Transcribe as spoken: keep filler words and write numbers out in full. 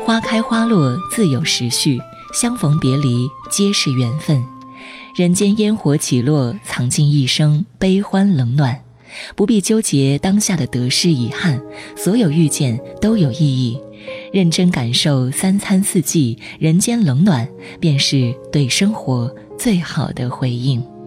花开花落自有时序，相逢别离皆是缘分。人间烟火起落，藏尽一生悲欢冷暖。不必纠结当下的得失遗憾，所有遇见都有意义。认真感受三餐四季，人间冷暖，便是对生活最好的回应。